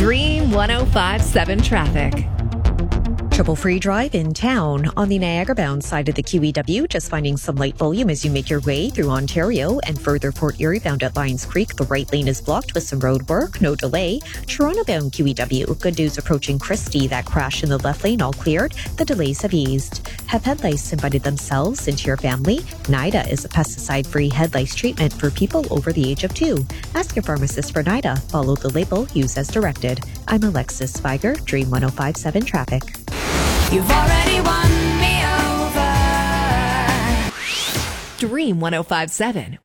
Dream 105.7 traffic. Trouble-free drive in town. On the Niagara-bound side of the QEW, just finding some light volume as you make your way through Ontario, and further Port Erie bound at Lions Creek. The right lane is blocked with some road work. No delay. Toronto-bound QEW. Good news approaching Christie. That crash in the left lane all cleared. The delays have eased. Have head lice invited themselves into your family? NIDA is a pesticide-free head lice treatment for people over the age of 2. Ask your pharmacist for NIDA. Follow the label. Use as directed. I'm Alexis Spiger, Dream 105.7 Traffic. You've already won me over. Dream 105.7